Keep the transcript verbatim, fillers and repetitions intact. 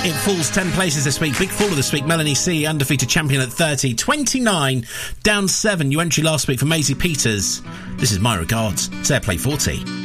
It falls ten places this week. Big fall of this week. Melanie C, undefeated champion at thirty. twenty-nine, down seven. New entry last week for Maisie Peters. This is My Regards. It's Airplay forty.